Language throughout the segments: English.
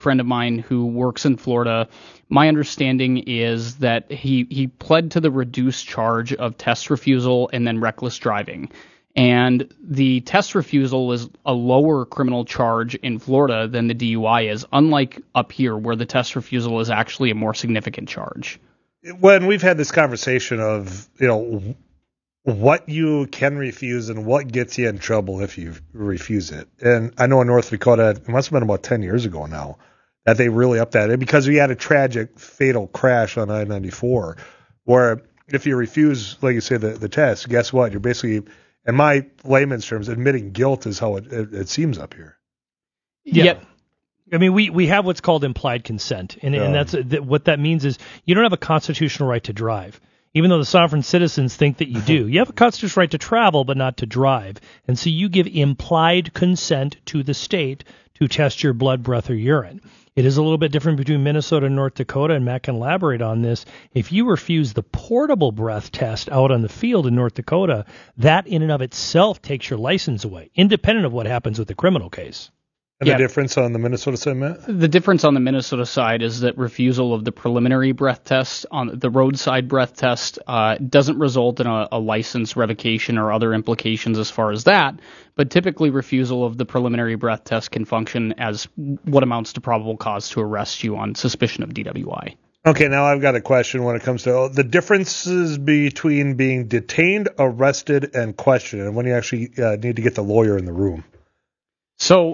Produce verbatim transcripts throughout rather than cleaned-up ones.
friend of mine who works in Florida. My understanding is that he, he pled to the reduced charge of test refusal and then reckless driving. And the test refusal is a lower criminal charge in Florida than the D U I is, unlike up here where the test refusal is actually a more significant charge. When we've had this conversation of, you know, what you can refuse and what gets you in trouble if you refuse it. And I know in North Dakota, it must have been about ten years ago now, that they really upped that because we had a tragic, fatal crash on I ninety-four where if you refuse, like you say, the, the test, guess what? You're basically, in my layman's terms, admitting guilt is how it, it, it seems up here. Yeah. Yep. I mean, we, we have what's called implied consent, and, Yeah. and that's that, what that means is you don't have a constitutional right to drive. Even though the sovereign citizens think that you do. You have a constitutional right to travel, but not to drive. And so you give implied consent to the state to test your blood, breath, or urine. It is a little bit different between Minnesota and North Dakota, and Matt can elaborate on this. If you refuse the portable breath test out on the field in North Dakota, that in and of itself takes your license away, independent of what happens with the criminal case. And Yeah. the difference on the Minnesota side, Matt? The difference on the Minnesota side is that refusal of the preliminary breath test, on the roadside breath test, uh, doesn't result in a, a license revocation or other implications as far as that. But typically, refusal of the preliminary breath test can function as what amounts to probable cause to arrest you on suspicion of D W I. Okay, now I've got a question when it comes to the differences between being detained, arrested, and questioned, and when you actually uh, need to get the lawyer in the room. So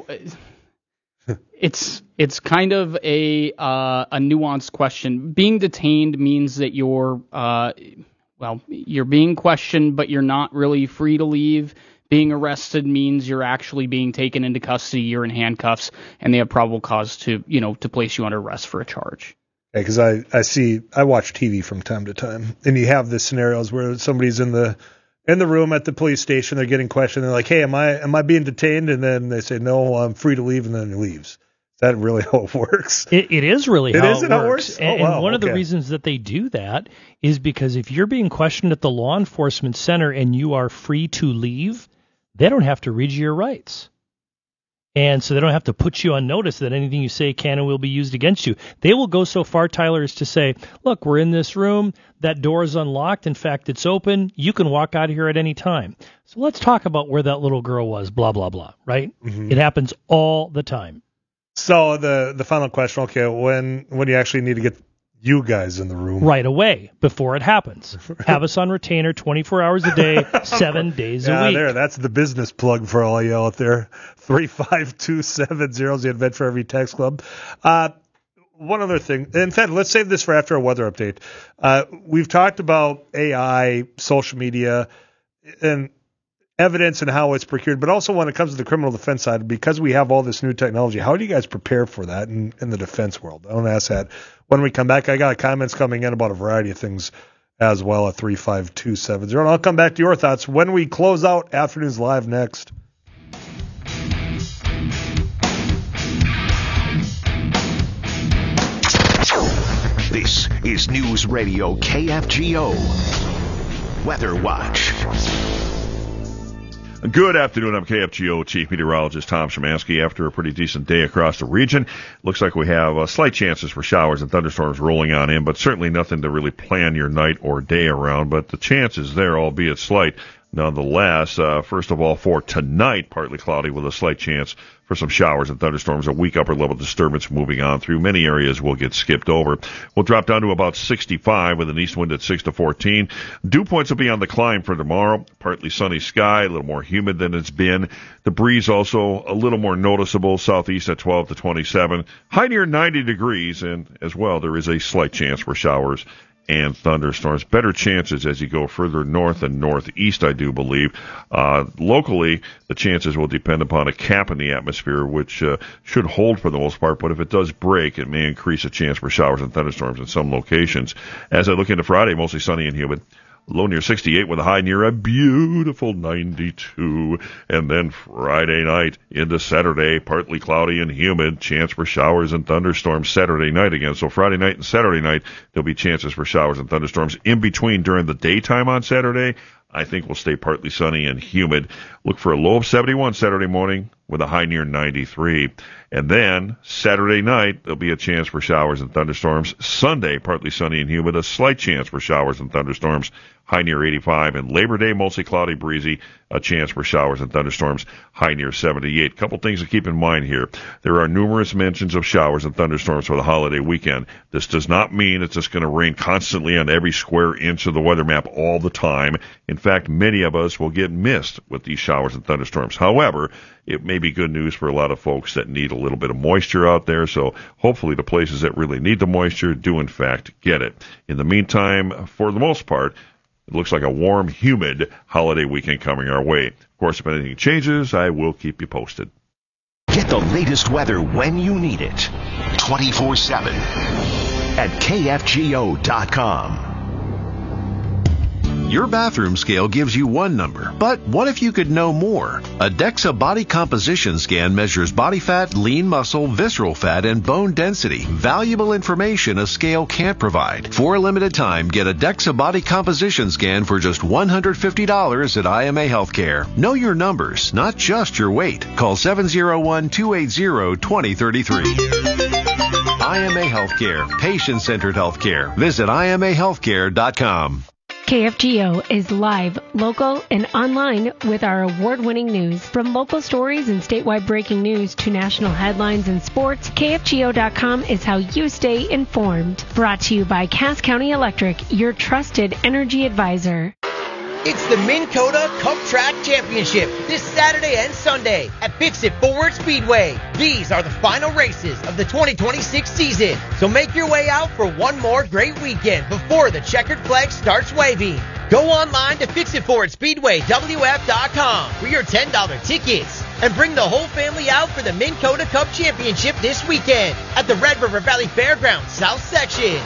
it's it's kind of a uh, a nuanced question. Being detained means that you're uh, well, you're being questioned, but you're not really free to leave. Being arrested means you're actually being taken into custody. You're in handcuffs, and they have probable cause to you know to place you under arrest for a charge. Okay, because I, I see I watch T V from time to time, and you have the scenarios where somebody's in the in the room at the police station, they're getting questioned, they're like, "Hey, am I am I being detained?" And then they say, "No, I'm free to leave," and then he leaves. Is that really how it works? It, it is really It how is it how it works. works? Oh, And, wow, and one of the okay. reasons that they do that is because if you're being questioned at the law enforcement center and you are free to leave, they don't have to read you your rights. And so they don't have to put you on notice that anything you say can and will be used against you. They will go so far, Tyler, as to say, look, we're in this room. That door is unlocked. In fact, it's open. You can walk out of here at any time. So let's talk about where that little girl was, blah, blah, blah, right? Mhm. It happens all the time. So the the final question, okay, when when you actually need to get you guys in the room. Right away, before it happens. Have us on retainer twenty-four hours a day, seven days Yeah, a week. there. That's the business plug for all you out there. Three five two seven zero is the Adventure Every Text Club. Uh, one other thing. In fact, let's save this for after a weather update. Uh, we've talked about A I, social media, and evidence and how it's procured, but also when it comes to the criminal defense side, because we have all this new technology, how do you guys prepare for that in, in the defense world? I want to ask that when we come back. I got comments coming in about a variety of things as well at three five two seven zero. And I'll come back to your thoughts when we close out Afternoons Live next. This is News Radio K F G O Weather Watch. Good afternoon. I'm K F G O Chief Meteorologist Tom Szymanski. After a pretty decent day across the region, looks like we have uh, slight chances for showers and thunderstorms rolling on in, but certainly nothing to really plan your night or day around. But the chance is there, albeit slight. Nonetheless, uh, first of all, for tonight, partly cloudy with a slight chance for some showers and thunderstorms. A weak upper level disturbance moving on through. Many areas will get skipped over. We'll drop down to about sixty-five with an east wind at six to fourteen. Dew points will be on the climb for tomorrow. Partly sunny sky, a little more humid than it's been. The breeze also a little more noticeable, southeast at twelve to twenty-seven. High near ninety degrees, and as well, there is a slight chance for showers and thunderstorms. Better chances as you go further north and northeast, I do believe. Uh, locally, the chances will depend upon a cap in the atmosphere, which uh, should hold for the most part, but if it does break, it may increase a chance for showers and thunderstorms in some locations. As I look into Friday, mostly sunny and humid. Low near sixty-eight with a high near a beautiful ninety-two. And then Friday night into Saturday, partly cloudy and humid. Chance for showers and thunderstorms Saturday night again. So Friday night and Saturday night, there'll be chances for showers and thunderstorms. In between during the daytime on Saturday, I think we'll stay partly sunny and humid. Look for a low of seventy-one Saturday morning. with a high near ninety-three. And then Saturday night, there'll be a chance for showers and thunderstorms. Sunday, partly sunny and humid, a slight chance for showers and thunderstorms, high near eighty-five. And Labor Day, mostly cloudy, breezy, a chance for showers and thunderstorms, high near seventy-eight. Couple things to keep in mind here. There are numerous mentions of showers and thunderstorms for the holiday weekend. This does not mean it's just going to rain constantly on every square inch of the weather map all the time. In fact, many of us will get missed with these showers and thunderstorms. However, it may be good news for a lot of folks that need a little bit of moisture out there, so hopefully the places that really need the moisture do in fact get it. In the meantime, for the most part, it looks like a warm, humid holiday weekend coming our way. Of course, if anything changes, I will keep you posted. Get the latest weather when you need it, twenty-four seven at K F G O dot com. Your bathroom scale gives you one number, but what if you could know more? A DEXA body composition scan measures body fat, lean muscle, visceral fat, and bone density. Valuable information a scale can't provide. For a limited time, get a DEXA body composition scan for just one hundred fifty dollars at I M A Healthcare. Know your numbers, not just your weight. Call seven oh one, two eight zero, two oh three three. I M A Healthcare, patient-centered healthcare. Visit I M A healthcare dot com. K F G O is live, local, and online with our award-winning news. From local stories and statewide breaking news to national headlines and sports, K F G O dot com is how you stay informed. Brought to you by Cass County Electric, your trusted energy advisor. It's the Minn Kota Cup Track Championship this Saturday and Sunday at Fix-It Forward Speedway. These are the final races of the twenty twenty-six season, so make your way out for one more great weekend before the checkered flag starts waving. Go online to Fix It Forward Speedway W F dot com for your ten dollars tickets and bring the whole family out for the Minn Kota Cup Championship this weekend at the Red River Valley Fairgrounds South Section.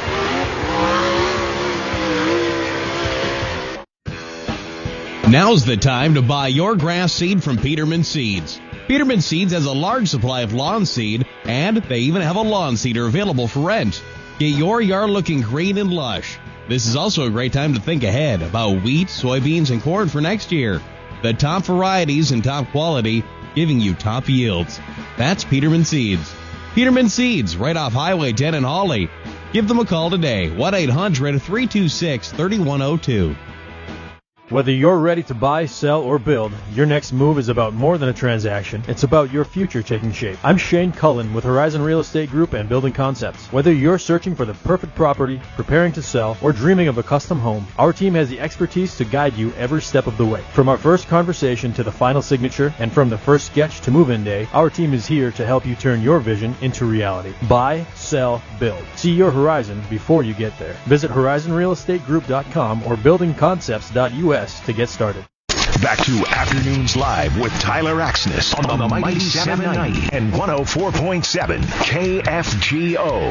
Now's the time to buy your grass seed from Peterman Seeds. Peterman Seeds has a large supply of lawn seed, and they even have a lawn seeder available for rent. Get your yard looking green and lush. This is also a great time to think ahead about wheat, soybeans, and corn for next year. The top varieties and top quality, giving you top yields. That's Peterman Seeds. Peterman Seeds, right off Highway ten in Hawley. Give them a call today, one eight hundred, three two six, three one zero two. Whether you're ready to buy, sell, or build, your next move is about more than a transaction. It's about your future taking shape. I'm Shane Cullen with Horizon Real Estate Group and Building Concepts. Whether you're searching for the perfect property, preparing to sell, or dreaming of a custom home, our team has the expertise to guide you every step of the way. From our first conversation to the final signature, and from the first sketch to move-in day, our team is here to help you turn your vision into reality. Buy, sell, build. See your horizon before you get there. Visit horizon real estate group dot com or building concepts dot U S to get started. Back to Afternoons Live with Tyler Axness on, on the Mighty seven ninety and one oh four point seven K F G O.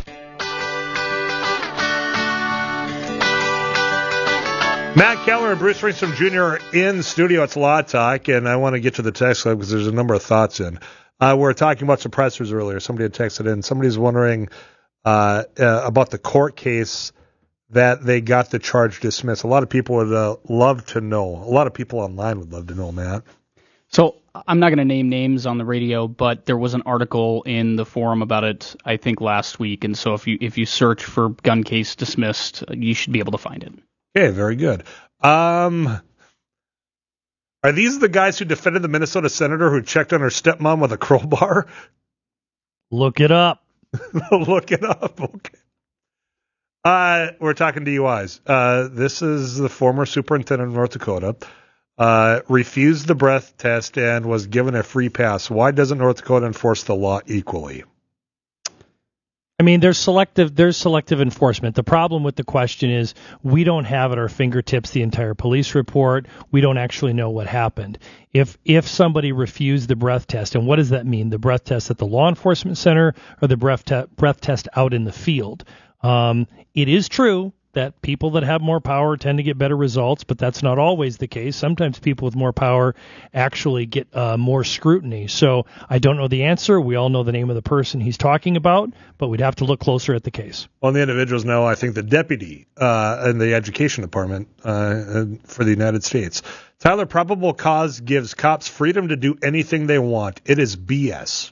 Matt Keller and Bruce Ringstrom Junior are in studio. It's Law Talk, and I want to get to the text club because there's a number of thoughts in. Uh, we were talking about suppressors earlier. Somebody had texted in. Somebody's wondering uh, uh, about the court case that they got the charge dismissed. A lot of people would uh, love to know. A lot of people online would love to know, Matt. So I'm not going to name names on the radio, but there was an article in the forum about it, I think, last week. And so if you if you search for gun case dismissed, you should be able to find it. Okay, very good. Um, are these the guys who defended the Minnesota senator who checked on her stepmom with a crowbar? Look it up. Look it up. Okay. Uh, we're talking D U Is. Uh, this is the former superintendent of North Dakota. Uh, refused the breath test and was given a free pass. Why doesn't North Dakota enforce the law equally? I mean, there's selective there's selective enforcement. The problem with the question is we don't have at our fingertips the entire police report. We don't actually know what happened. If if somebody refused the breath test, and what does that mean? The breath test at the law enforcement center or the breath te- breath test out in the field? Um, it is true that people that have more power tend to get better results, but that's not always the case. Sometimes people with more power actually get uh, more scrutiny. So I don't know the answer. We all know the name of the person he's talking about, but we'd have to look closer at the case. Well, the individuals know, I think, the deputy uh, in the education department uh, for the United States. Tyler, probable cause gives cops freedom to do anything they want. It is B S.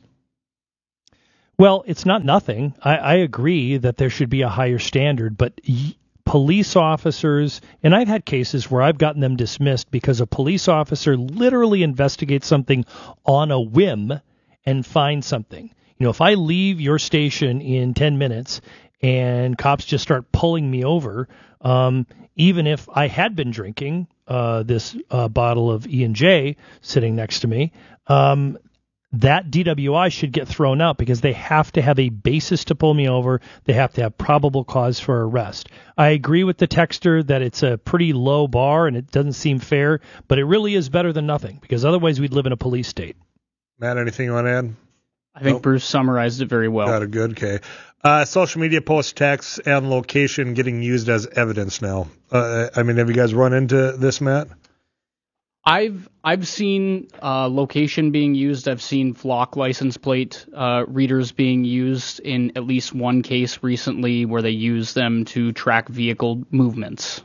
Well, it's not nothing. I, I agree that there should be a higher standard, but y- police officers, and I've had cases where I've gotten them dismissed because a police officer literally investigates something on a whim and finds something. You know, if I leave your station in ten minutes and cops just start pulling me over, um, even if I had been drinking uh, this uh, bottle of E and J sitting next to me, um, that D W I should get thrown out because they have to have a basis to pull me over. They have to have probable cause for arrest. I agree with the texter that it's a pretty low bar and it doesn't seem fair, but it really is better than nothing because otherwise we'd live in a police state. Matt, anything you want to add? I think Nope. Bruce summarized it very well. Got it good. Okay. Uh, social media posts, text, and location getting used as evidence now. Uh, I mean, have you guys run into this, Matt? I've I've seen uh, location being used. I've seen flock license plate uh, readers being used in at least one case recently where they use them to track vehicle movements.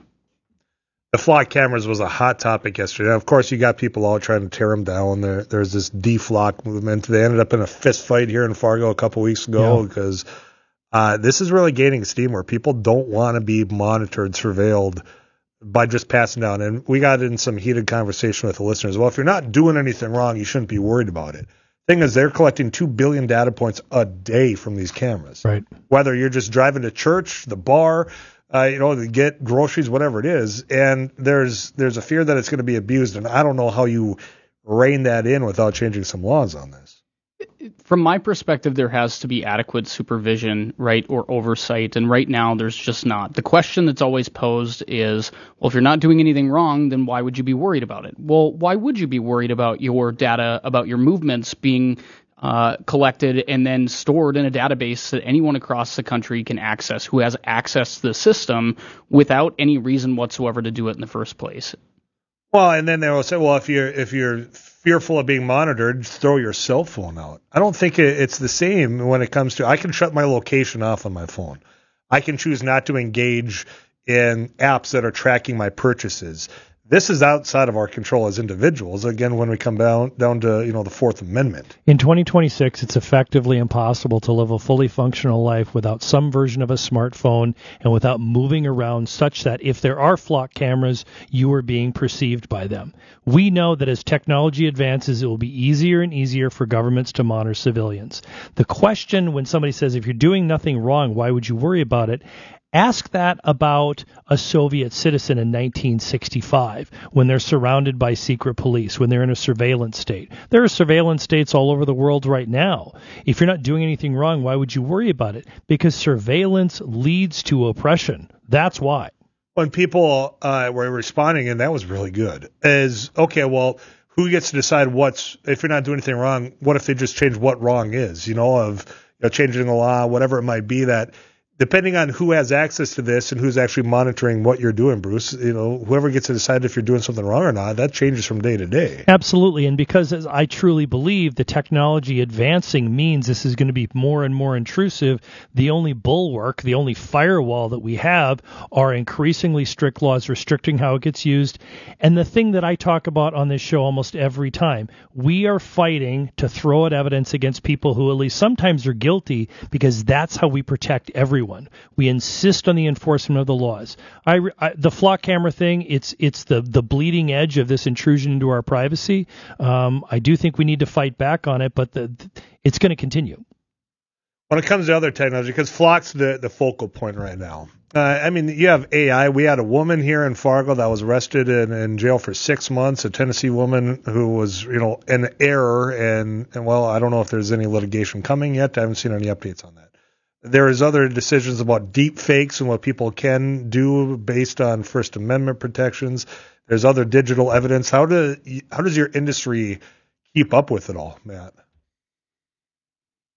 The flock cameras was a hot topic yesterday. Of course, you got people all trying to tear them down. There, there's this deflock movement. They ended up in a fist fight here in Fargo a couple weeks ago Yeah. because uh, this is really gaining steam where people don't want to be monitored, surveilled by just passing down. And we got in some heated conversation with the listeners. Well, if you're not doing anything wrong, you shouldn't be worried about it. Thing is, they're collecting two billion data points a day from these cameras. Right. Whether you're just driving to church, the bar, uh, you know, to get groceries, whatever it is. And there's there's a fear that it's going to be abused. And I don't know how you rein that in without changing some laws on this. From my perspective, there has to be adequate supervision, right, or oversight, and right now there's just not. The question that's always posed is, well, if you're not doing anything wrong, then why would you be worried about it? Well, why would you be worried about your data, about your movements being uh, collected and then stored in a database that anyone across the country can access, who has access to the system without any reason whatsoever to do it in the first place? Well, and then they'll say, well, if you're if you're fearful of being monitored, throw your cell phone out. I don't think it, it's the same when it comes to, I can shut my location off on my phone. I can choose not to engage in apps that are tracking my purchases. This is outside of our control as individuals. Again, when we come down down to, you know, the Fourth Amendment. In twenty twenty-six, it's effectively impossible to live a fully functional life without some version of a smartphone and without moving around such that if there are flock cameras, you are being perceived by them. We know that as technology advances, it will be easier and easier for governments to monitor civilians. The question when somebody says, if you're doing nothing wrong, why would you worry about it? Ask that about a Soviet citizen in nineteen sixty-five when they're surrounded by secret police, when they're in a surveillance state. There are surveillance states all over the world right now. If you're not doing anything wrong, why would you worry about it? Because surveillance leads to oppression. That's why. When people uh, were responding, and that was really good, is, okay, well, who gets to decide what's, if you're not doing anything wrong, what if they just change what wrong is, you know, of you know, changing the law, whatever it might be, that depending on who has access to this and who's actually monitoring what you're doing, Bruce, you know, whoever gets to decide if you're doing something wrong or not, that changes from day to day. Absolutely. And because as I truly believe the technology advancing means this is going to be more and more intrusive, the only bulwark, the only firewall that we have are increasingly strict laws restricting how it gets used. And the thing that I talk about on this show almost every time, we are fighting to throw out evidence against people who at least sometimes are guilty because that's how we protect everyone. We insist on the enforcement of the laws. I, I, the flock camera thing, it's it's the, the bleeding edge of this intrusion into our privacy. Um, I do think we need to fight back on it, but the, it's going to continue. When it comes to other technology, because Flock's the, the focal point right now. Uh, I mean, you have A I. We had a woman here in Fargo that was arrested and in jail for six months, a Tennessee woman who was, you know, in error. And, and, well, I don't know if there's any litigation coming yet. I haven't seen any updates on that. There is other decisions about deep fakes and what people can do based on First Amendment protections. There's other digital evidence. How do how does your industry keep up with it all, Matt?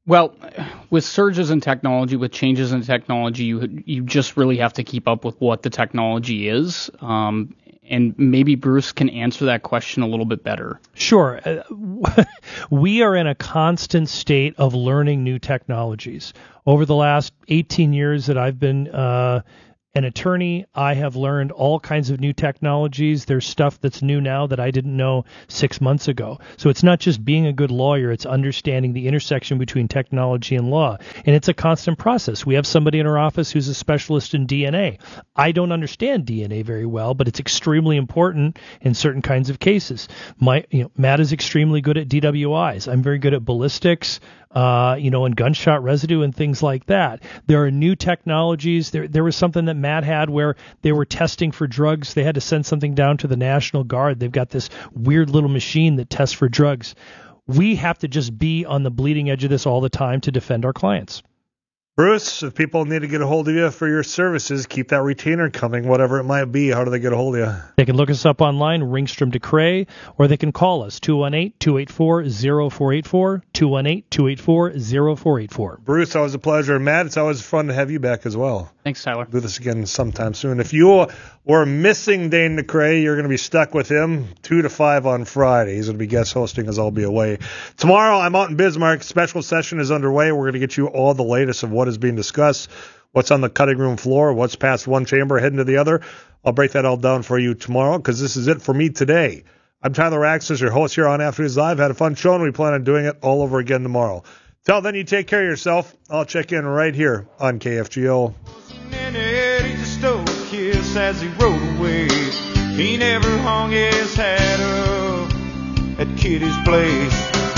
Well, with surges in technology, with changes in technology, you you just really have to keep up with what the technology is. Um, and maybe Bruce can answer that question a little bit better. Sure. Uh, we are in a constant state of learning new technologies. Over the last eighteen years that I've been uh, an attorney, I have learned all kinds of new technologies. There's stuff that's new now that I didn't know six months ago. So it's not just being a good lawyer, it's understanding the intersection between technology and law. And it's a constant process. We have somebody in our office who's a specialist in D N A. I don't understand D N A very well, but it's extremely important in certain kinds of cases. My, you know, Matt is extremely good at D W Is. I'm very good at ballistics. Uh, you know, and gunshot residue and things like that. There are new technologies. There, there was something that Matt had where they were testing for drugs. They had to send something down to the National Guard. They've got this weird little machine that tests for drugs. We have to just be on the bleeding edge of this all the time to defend our clients. Bruce, if people need to get a hold of you for your services, keep that retainer coming, whatever it might be. How do they get a hold of you? They can look us up online, Ringstrom Decray, or they can call us, two one eight, two eight four, zero four eight four, two one eight, two eight four, zero four eight four. Bruce, always a pleasure. Matt, it's always fun to have you back as well. Thanks, Tyler. Do this again sometime soon. If you were missing Dane Decray, you're going to be stuck with him two to five on Friday. He's going to be guest hosting as I'll be away. Tomorrow, I'm out in Bismarck. Special session is underway. We're going to get you all the latest of what is being discussed, what's on the cutting room floor, what's past one chamber, heading to the other. I'll break that all down for you tomorrow because this is it for me today. I'm Tyler Axis, your host here on Afternoons Live. Had a fun show, and we plan on doing it all over again tomorrow. Till then, you take care of yourself. I'll check in right here on K F G O. He just stole a kiss as he rode away. He never hung his hat up at Kitty's place.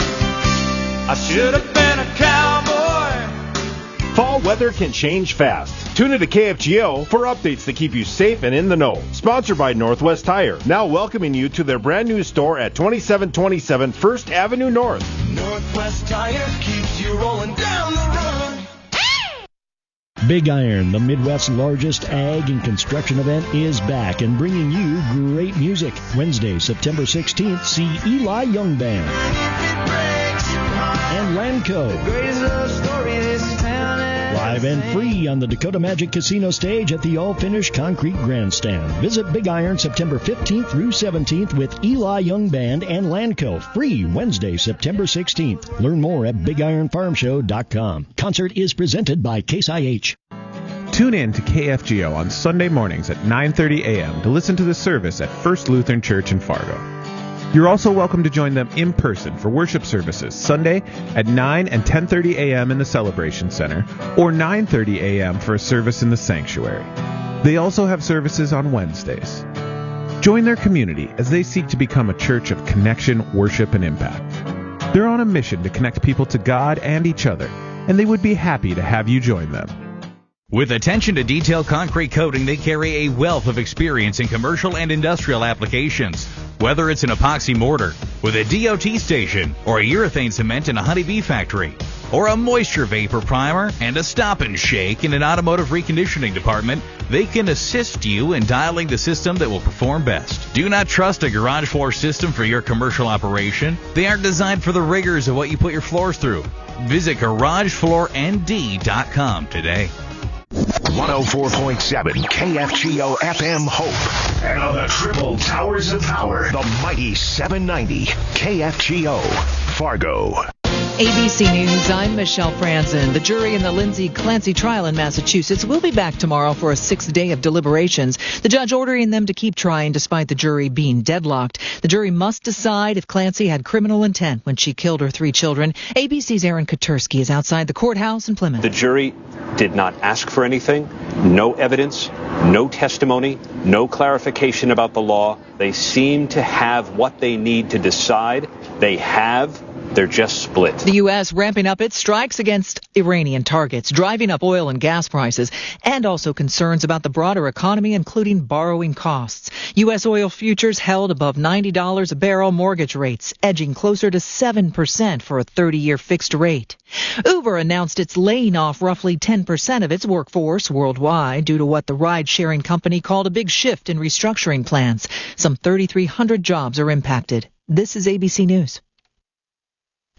I should have been a cowboy. Fall weather can change fast. Tune into K F G O for updates that keep you safe and in the know. Sponsored by Northwest Tire, now welcoming you to their brand new store at twenty-seven twenty-seven First Avenue North. Northwest Tire keeps you rolling down the road. Big Iron, the Midwest's largest ag and construction event, is back and bringing you great music. Wednesday, September sixteenth, see Eli Young Band and Lanco. Live and free on the Dakota Magic Casino stage at the all-finished concrete grandstand. Visit Big Iron September fifteenth through seventeenth with Eli Young Band and Lanco. Free Wednesday, September sixteenth. Learn more at big iron farm show dot com. Concert is presented by Case I H. Tune in to K F G O on Sunday mornings at nine thirty a.m. to listen to the service at First Lutheran Church in Fargo. You're also welcome to join them in person for worship services Sunday at nine and ten thirty a.m. in the Celebration Center or nine thirty a.m. for a service in the sanctuary. They also have services on Wednesdays. Join their community as they seek to become a church of connection, worship, and impact. They're on a mission to connect people to God and each other, and they would be happy to have you join them. With attention to detail concrete coating, they carry a wealth of experience in commercial and industrial applications. Whether it's an epoxy mortar with a D O T station or a urethane cement in a honeybee factory, or a moisture vapor primer and a stop and shake in an automotive reconditioning department, they can assist you in dialing the system that will perform best. Do not trust a garage floor system for your commercial operation. They aren't designed for the rigors of what you put your floors through. Visit garage floor n d dot com today. one oh four point seven K F G O F M Hope. And on the triple towers of power, the mighty seven ninety K F G O Fargo. A B C News, I'm Michelle Franzen. The jury in the Lindsay Clancy trial in Massachusetts will be back tomorrow for a sixth day of deliberations. The judge ordering them to keep trying despite the jury being deadlocked. The jury must decide if Clancy had criminal intent when she killed her three children. A B C's Aaron Kotursky is outside the courthouse in Plymouth. The jury did not ask for anything, no evidence, no testimony, no clarification about the law. They seem to have what they need to decide. They have. They're just split. The U S ramping up its strikes against Iranian targets, driving up oil and gas prices, and also concerns about the broader economy, including borrowing costs. U S oil futures held above ninety dollars a barrel, mortgage rates edging closer to seven percent for a thirty-year fixed rate. Uber announced it's laying off roughly ten percent of its workforce worldwide due to what the ride-sharing company called a big shift in restructuring plans. Some thirty-three hundred jobs are impacted. This is A B C News.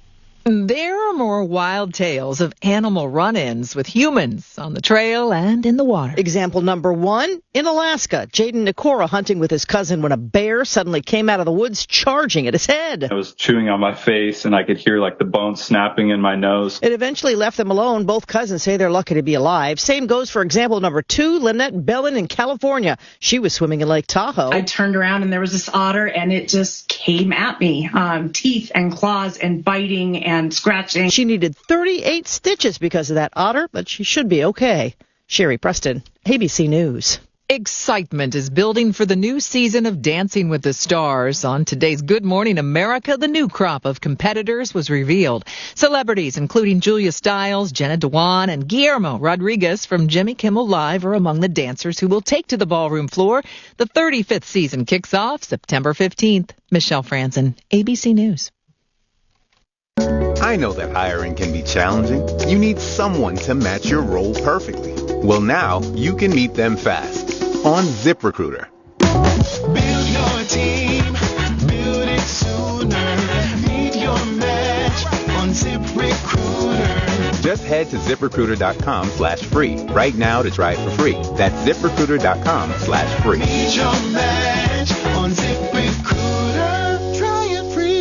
There are more wild tales of animal run-ins with humans on the trail and in the water. Example number one, in Alaska, Jaden Nikora hunting with his cousin when a bear suddenly came out of the woods charging at his head. I was chewing on my face and I could hear like the bones snapping in my nose. It eventually left them alone. Both cousins say they're lucky to be alive. Same goes for example number two, Lynette Bellin in California. She was swimming in Lake Tahoe. I turned around and there was this otter and it just came at me, um, teeth and claws and biting and and scratching. She needed thirty-eight stitches because of that otter, but she should be okay. Sherry Preston, A B C News. Excitement is building for the new season of Dancing with the Stars. On today's Good Morning America, the new crop of competitors was revealed. Celebrities including Julia Stiles, Jenna Dewan, and Guillermo Rodriguez from Jimmy Kimmel Live are among the dancers who will take to the ballroom floor. The thirty-fifth season kicks off September fifteenth. Michelle Franzen, A B C News. I know that hiring can be challenging. You need someone to match your role perfectly. Well, now you can meet them fast on ZipRecruiter. Build your team, build it sooner. Meet your match on ZipRecruiter. Just head to ZipRecruiter.com slash free right now to try it for free. That's ZipRecruiter.com slash free. Meet your match on ZipRecruiter. Try it free.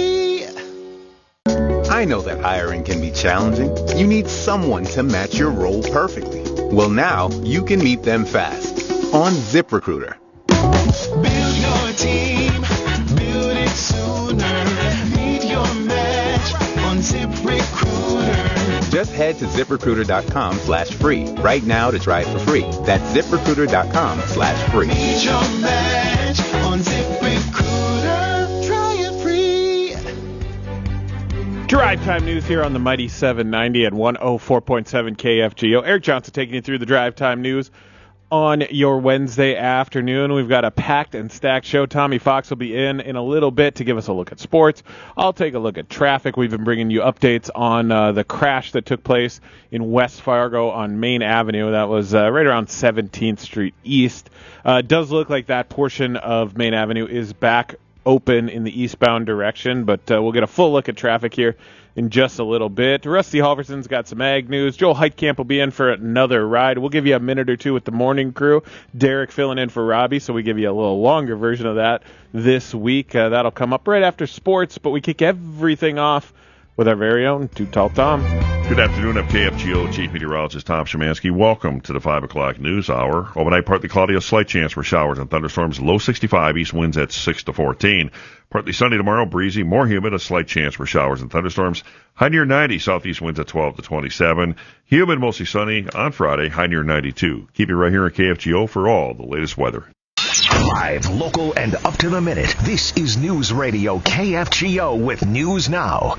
I know that hiring can be challenging. You need someone to match your role perfectly. Well, now you can meet them fast on ZipRecruiter. Build your team, build it sooner. Meet your match on ZipRecruiter. Just head to ZipRecruiter.com slash free right now to try it for free. That's ZipRecruiter.com slash free. Meet your match on ZipRecruiter. Try it free. Drive Time News here on the Mighty seven ninety at one oh four point seven K F G O. Eric Johnson taking you through the Drive Time News on your Wednesday afternoon. We've got a packed and stacked show. Tommy Fox will be in in a little bit to give us a look at sports. I'll take a look at traffic. We've been bringing you updates on uh, the crash that took place in West Fargo on Main Avenue. That was uh, right around seventeenth Street East. Uh, it does look like that portion of Main Avenue is back open in the eastbound direction, but uh, we'll get a full look at traffic here in just a little bit. Rusty Halverson's got some ag news. Joel Heitkamp will be in for another ride. We'll give you a minute or two with the morning crew. Derek filling in for Robbie, so we give you a little longer version of that this week. Uh, that'll come up right after sports, but we kick everything off with our very own Too Tall Tom. Good afternoon. I'm K F G O Chief Meteorologist Tom Szymanski. Welcome to the five o'clock news hour. Overnight, partly cloudy, a slight chance for showers and thunderstorms. Low sixty-five, east winds at six to fourteen. Partly sunny tomorrow, breezy, more humid, a slight chance for showers and thunderstorms. High near ninety, southeast winds at twelve to twenty-seven. Humid, mostly sunny on Friday, high near ninety-two. Keep it right here at K F G O for all the latest weather. Live, local, and up to the minute. This is News Radio K F G O with News Now.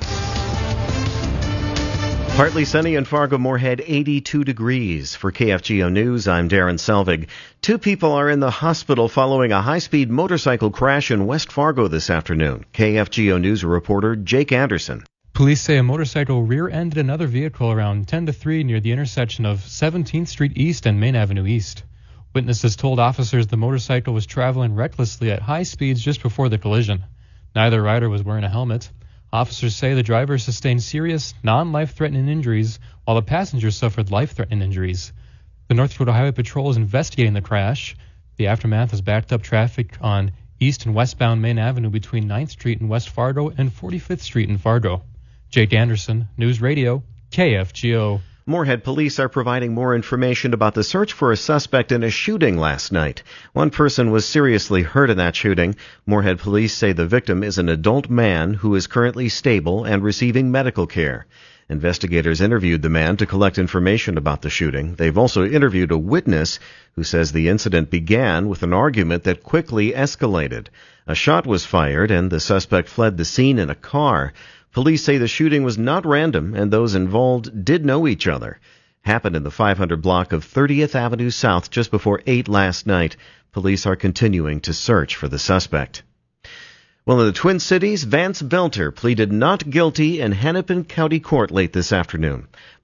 Partly sunny in Fargo-Moorhead, eighty-two degrees. For K F G O News, I'm Darren Selvig. Two people are in the hospital following a high-speed motorcycle crash in West Fargo this afternoon. K F G O News reporter Jake Anderson. Police say a motorcycle rear-ended another vehicle around ten to three near the intersection of seventeenth Street East and Main Avenue East. Witnesses told officers the motorcycle was traveling recklessly at high speeds just before the collision. Neither rider was wearing a helmet. Officers say the driver sustained serious, non-life-threatening injuries, while the passenger suffered life-threatening injuries. The North Dakota Highway Patrol is investigating the crash. The aftermath has backed up traffic on east and westbound Main Avenue between ninth Street in West Fargo and forty-fifth Street in Fargo. Jake Anderson, News Radio, K F G O. Moorhead police are providing more information about the search for a suspect in a shooting last night. One person was seriously hurt in that shooting. Moorhead police say the victim is an adult man who is currently stable and receiving medical care. Investigators interviewed the man to collect information about the shooting. They've also interviewed a witness who says the incident began with an argument that quickly escalated. A shot was fired and the suspect fled the scene in a car. Police say the shooting was not random and those involved did know each other. Happened in the five hundred block of thirtieth Avenue South just before eight last night. Police are continuing to search for the suspect. Well, in the Twin Cities, Vance Belter pleaded not guilty in Hennepin County Court late this afternoon.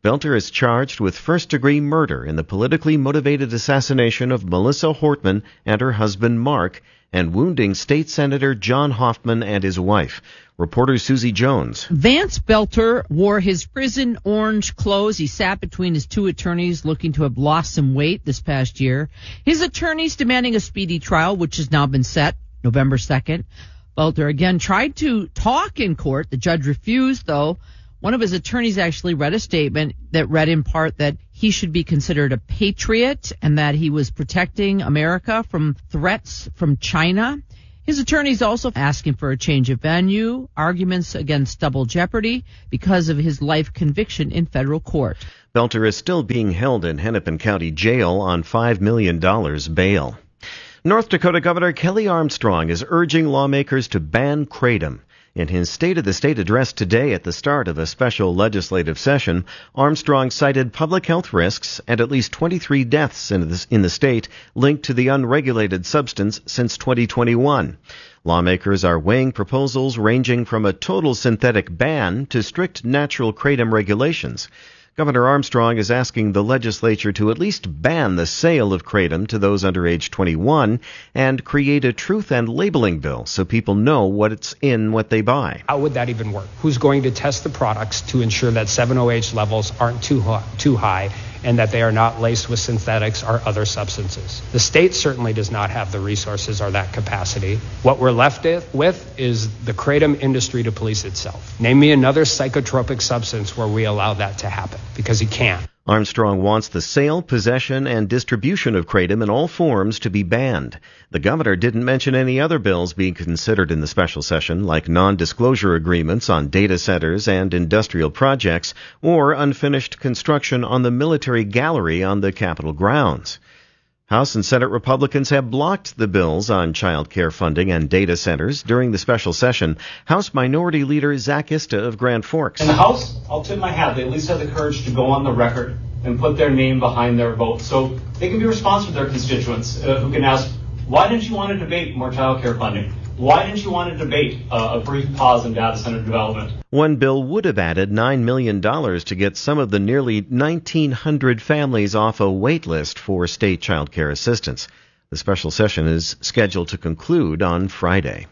Belter is charged with first-degree murder in the politically motivated assassination of Melissa Hortman and her husband Mark, and wounding State Senator John Hoffman and his wife. Reporter Susie Jones. Vance Belter wore his prison orange clothes. He sat between his two attorneys looking to have lost some weight this past year. His attorneys demanding a speedy trial, which has now been set November second. Belter again tried to talk in court. The judge refused, though. One of his attorneys actually read a statement that read in part that he should be considered a patriot and that he was protecting America from threats from China. His attorney's also asking for a change of venue, arguments against double jeopardy because of his life conviction in federal court. Belter is still being held in Hennepin County Jail on five million dollars bail. North Dakota Governor Kelly Armstrong is urging lawmakers to ban kratom. In his State of the State address today at the start of a special legislative session, Armstrong cited public health risks and at least twenty-three deaths in the, in the state linked to the unregulated substance since twenty twenty-one. Lawmakers are weighing proposals ranging from a total synthetic ban to strict natural kratom regulations. Governor Armstrong is asking the legislature to at least ban the sale of kratom to those under age twenty-one and create a truth and labeling bill so people know what's in what they buy. How would that even work? Who's going to test the products to ensure that seven O H levels aren't too high, too high and that they are not laced with synthetics or other substances? The state certainly does not have the resources or that capacity. What we're left with is the kratom industry to police itself. Name me another psychotropic substance where we allow that to happen, because you can't. Armstrong wants the sale, possession, and distribution of kratom in all forms to be banned. The governor didn't mention any other bills being considered in the special session, like non-disclosure agreements on data centers and industrial projects, or unfinished construction on the military gallery on the Capitol grounds. House and Senate Republicans have blocked the bills on child care funding and data centers during the special session. House Minority Leader Zach Ista of Grand Forks. In the House, I'll tip my hat. They at least have the courage to go on the record and put their name behind their vote so they can be responsive to their constituents uh, who can ask, why didn't you want to debate more child care funding? Why didn't you want to debate uh, a brief pause in data center development? One bill would have added nine million dollars to get some of the nearly nineteen hundred families off a wait list for state child care assistance. The special session is scheduled to conclude on Friday.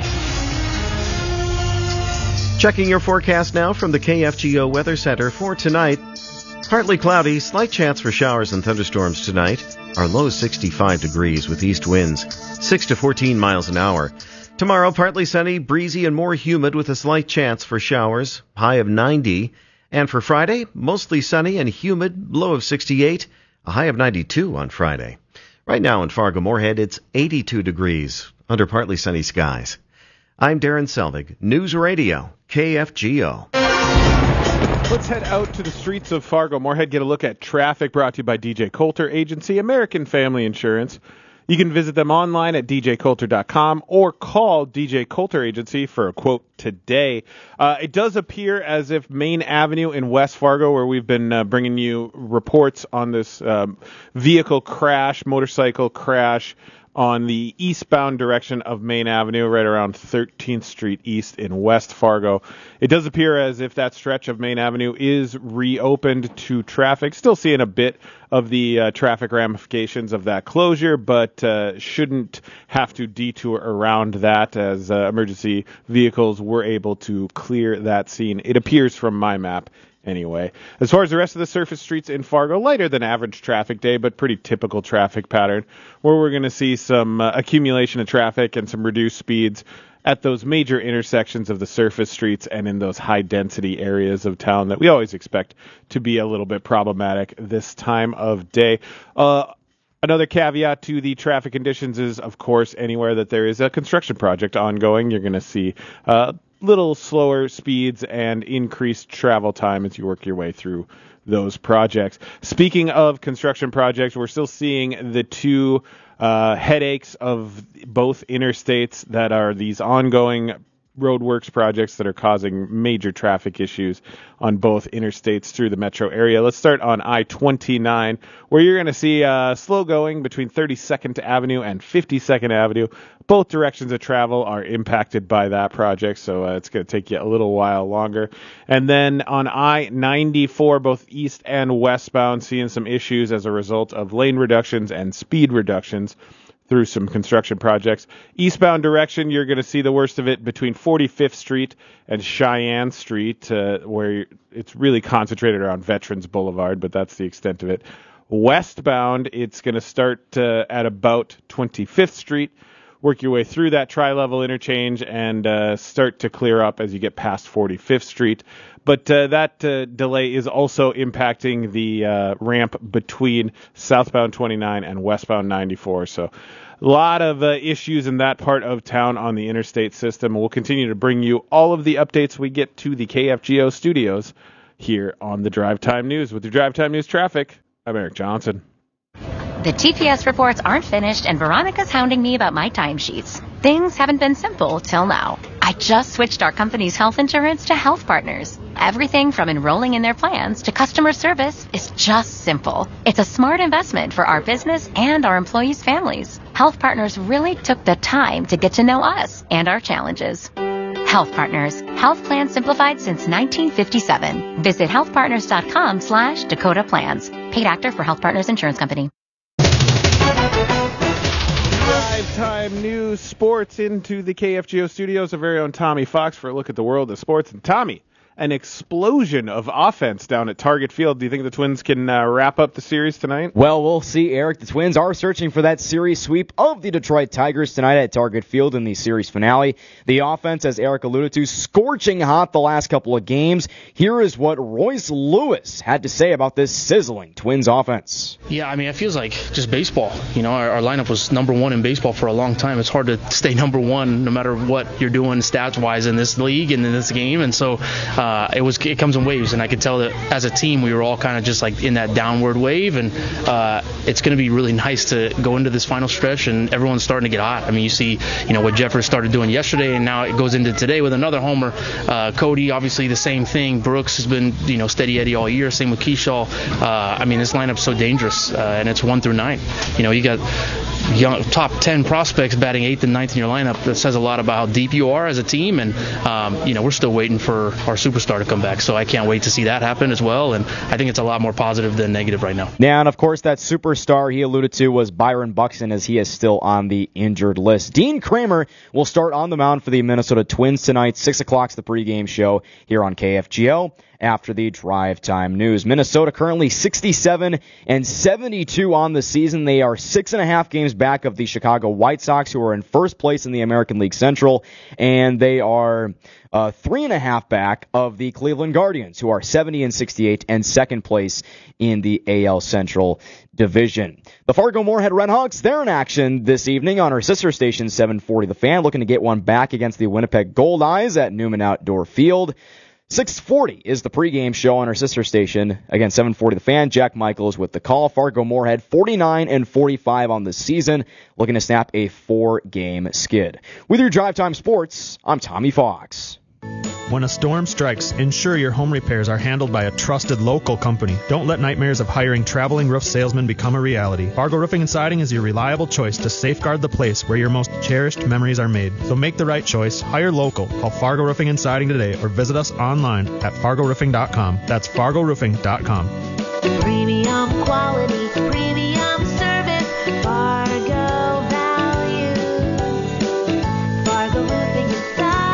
Checking your forecast now from the K F G O Weather Center for tonight. Partly cloudy, slight chance for showers and thunderstorms tonight. Our low sixty-five degrees with east winds, six to fourteen miles an hour. Tomorrow, partly sunny, breezy, and more humid with a slight chance for showers, high of ninety. And for Friday, mostly sunny and humid, low of sixty-eight, a high of ninety-two on Friday. Right now in Fargo-Moorhead, it's eighty-two degrees under partly sunny skies. I'm Darren Selvig, News Radio, K F G O. Let's head out to the streets of Fargo-Moorhead, get a look at traffic, brought to you by D J Coulter Agency, American Family Insurance. You can visit them online at d j coulter dot com or call D J Coulter Agency for a quote today. Uh, it does appear as if Main Avenue in West Fargo, where we've been uh, bringing you reports on this um, vehicle crash, motorcycle crash, on the eastbound direction of Main Avenue, right around thirteenth Street East in West Fargo. It does appear as if that stretch of Main Avenue is reopened to traffic. Still seeing a bit of the uh, traffic ramifications of that closure, but uh, shouldn't have to detour around that, as uh, emergency vehicles were able to clear that scene. It appears from my map. Anyway, as far as the rest of the surface streets in Fargo, lighter than average traffic day, but pretty typical traffic pattern, where we're going to see some uh, accumulation of traffic and some reduced speeds at those major intersections of the surface streets and in those high-density areas of town that we always expect to be a little bit problematic this time of day. Uh, Another caveat to the traffic conditions is, of course, anywhere that there is a construction project ongoing, you're going to see uh, little slower speeds and increased travel time as you work your way through those projects. Speaking of construction projects, we're still seeing the two uh, headaches of both interstates that are these ongoing roadworks projects that are causing major traffic issues on both interstates through the metro area. Let's start on I twenty-nine, where you're going to see uh, slow going between thirty-second Avenue and fifty-second Avenue. Both directions of travel are impacted by that project, so uh, it's going to take you a little while longer. And then on I ninety-four, both east and westbound, seeing some issues as a result of lane reductions and speed reductions through some construction projects. Eastbound direction, you're going to see the worst of it between forty-fifth Street and Cheyenne Street, uh, where it's really concentrated around Veterans Boulevard, but that's the extent of it. Westbound, it's going to start uh, at about twenty-fifth Street, work your way through that tri-level interchange, and uh, start to clear up as you get past forty-fifth Street. But uh, that uh, delay is also impacting the uh, ramp between southbound twenty-nine and westbound ninety-four. So a lot of uh, issues in that part of town on the interstate system. We'll continue to bring you all of the updates we get to the K F G O studios here on the Drive Time News. With your Drive Time News traffic, I'm Eric Johnson. The T P S reports aren't finished, and Veronica's hounding me about my timesheets. Things haven't been simple till now. I just switched our company's health insurance to Health Partners. Everything from enrolling in their plans to customer service is just simple. It's a smart investment for our business and our employees' families. Health Partners really took the time to get to know us and our challenges. Health Partners. Health plans simplified since nineteen fifty-seven. Visit healthpartners.com slash Dakota Plans. Paid actor for Health Partners Insurance Company. Drive Time News Sports into the K F G O studios. Our very own Tommy Fox for a look at the world of sports. And Tommy, an explosion of offense down at Target Field. Do you think the Twins can uh, wrap up the series tonight? Well, we'll see, Eric. The Twins are searching for that series sweep of the Detroit Tigers tonight at Target Field in the series finale. The offense, as Eric alluded to, scorching hot the last couple of games. Here is what Royce Lewis had to say about this sizzling Twins offense. Yeah, I mean, it feels like just baseball. You know, our, our lineup was number one in baseball for a long time. It's hard to stay number one no matter what you're doing stats-wise in this league and in this game. And so, uh, Uh, it was it comes in waves, and I could tell that as a team we were all kind of just like in that downward wave, and uh, it's going to be really nice to go into this final stretch, and everyone's starting to get hot. I mean, you see, you know, what Jeffers started doing yesterday, and now it goes into today with another homer. Uh, Cody, obviously the same thing. Brooks has been, you know, steady Eddie all year. Same with Keyshaw. Uh, I mean, this lineup's so dangerous, uh, and it's one through nine. You know, you got young top ten prospects batting eighth and ninth in your lineup. That says a lot about how deep you are as a team, and um, you know, we're still waiting for our superstar to come back, so I can't wait to see that happen as well, and I think it's a lot more positive than negative right now. Yeah, and of course that superstar he alluded to was Byron Buxton, as he is still on the injured list. Dean Kramer will start on the mound for the Minnesota Twins tonight. six o'clock's the pregame show here on K F G O. After the Drive Time News. Minnesota currently sixty-seven and seventy-two on the season. They are six and a half games back of the Chicago White Sox, who are in first place in the American League Central, and they are uh, three and a half back of the Cleveland Guardians, who are seventy and sixty-eight and second place in the A L Central Division. The Fargo-Moorhead Redhawks, they're in action this evening on our sister station seven forty The Fan, looking to get one back against the Winnipeg Goldeyes at Newman Outdoor Field. six forty is the pregame show on our sister station. Again, seven forty The Fan. Jack Michaels with the call. Fargo-Moorhead forty-nine and forty-five on the season, looking to snap a four-game skid. With your Drive Time Sports, I'm Tommy Fox. When a storm strikes, ensure your home repairs are handled by a trusted local company. Don't let nightmares of hiring traveling roof salesmen become a reality. Fargo Roofing and Siding is your reliable choice to safeguard the place where your most cherished memories are made. So make the right choice. Hire local. Call Fargo Roofing and Siding today or visit us online at fargo roofing dot com. That's fargo roofing dot com. Premium quality, premium service, Fargo values, Fargo Roofing and